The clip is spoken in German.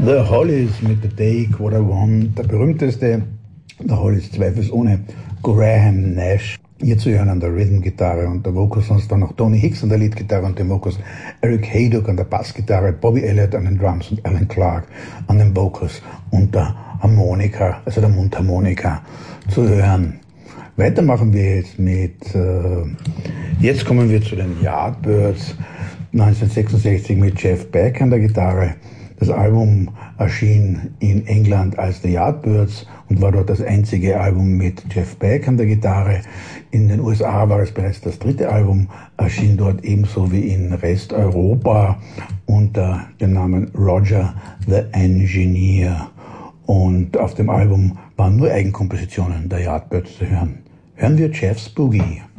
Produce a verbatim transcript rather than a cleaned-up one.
The Hollies mit The Take What I Want, der berühmteste der Hollies zweifelsohne Graham Nash. Hier zu hören an der Rhythm-Gitarre und der Vocals, sonst dann noch Tony Hicks an der Lead-Gitarre und den Vocals, Eric Haydock an der Bassgitarre, Bobby Elliott an den Drums und Alan Clark an den Vocals und der Harmonika, also der Mundharmonika zu hören. Weiter machen wir jetzt mit, äh, jetzt kommen wir zu den Yardbirds, neunzehnhundertsechsundsechzig mit Jeff Beck an der Gitarre. Das Album erschien in England als The Yardbirds und war dort das einzige Album mit Jeff Beck an der Gitarre. In den U S A war es bereits das dritte Album, erschien dort ebenso wie in Resteuropa unter dem Namen Roger the Engineer. Und auf dem Album waren nur Eigenkompositionen der Yardbirds zu hören. Hören wir Jeff's Boogie.